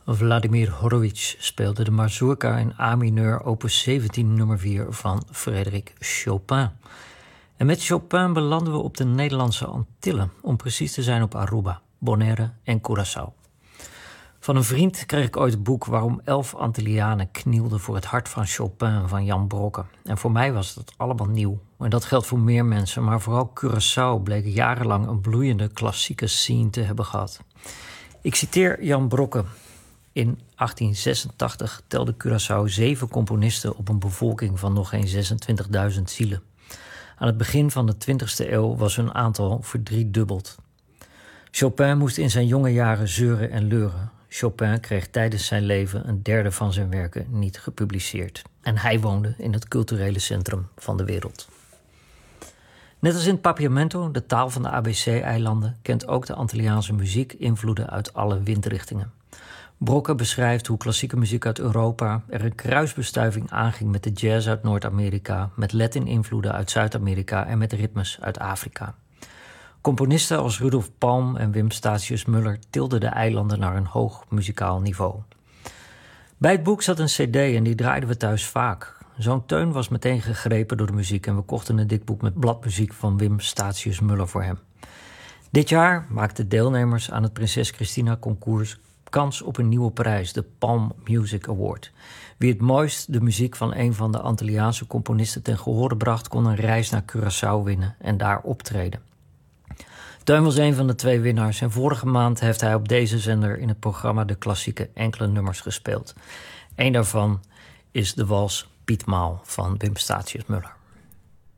Vladimir Horowitz speelde de mazurka in A-mineur opus 17 nummer 4 van Frédéric Chopin. En met Chopin belanden we op de Nederlandse Antillen, om precies te zijn op Aruba, Bonaire en Curaçao. Van een vriend kreeg ik ooit het boek Waarom 11 Antillianen knielden voor het hart van Chopin van Jan Brokke. En voor mij was dat allemaal nieuw. En dat geldt voor meer mensen, maar vooral Curaçao bleek jarenlang een bloeiende klassieke scene te hebben gehad. Ik citeer Jan Brokke. In 1886 telde Curaçao 7 componisten op een bevolking van nog geen 26.000 zielen. Aan het begin van de 20e eeuw was hun aantal verdriedubbeld. Chopin moest in zijn jonge jaren zeuren en leuren. Chopin kreeg tijdens zijn leven een derde van zijn werken niet gepubliceerd. En hij woonde in het culturele centrum van de wereld. Net als in het Papiamento, de taal van de ABC-eilanden, kent ook de Antilliaanse muziek invloeden uit alle windrichtingen. Brokke beschrijft hoe klassieke muziek uit Europa er een kruisbestuiving aanging met de jazz uit Noord-Amerika, met Latin-invloeden uit Zuid-Amerika en met ritmes uit Afrika. Componisten als Rudolf Palm en Wim Statius-Müller tilden de eilanden naar een hoog muzikaal niveau. Bij het boek zat een cd en die draaiden we thuis vaak. Zo'n Teun was meteen gegrepen door de muziek en we kochten een dik boek met bladmuziek van Wim Statius-Müller voor hem. Dit jaar maakten deelnemers aan het Prinses Christina Concours kans op een nieuwe prijs, de Palm Music Award. Wie het mooist de muziek van een van de Antilliaanse componisten ten gehore bracht, kon een reis naar Curaçao winnen en daar optreden. Teun was een van de 2 winnaars en vorige maand heeft hij op deze zender in het programma de klassieke enkele nummers gespeeld. Eén daarvan is de wals Piet Maal van Wim Statius-Müller.